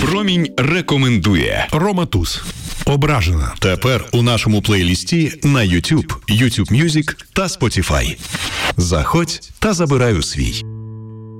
Промінь рекомендує. Рома Туз. Ображена. Тепер у нашому плейлісті на YouTube, YouTube Music та Spotify. Заходь та забирай у свій.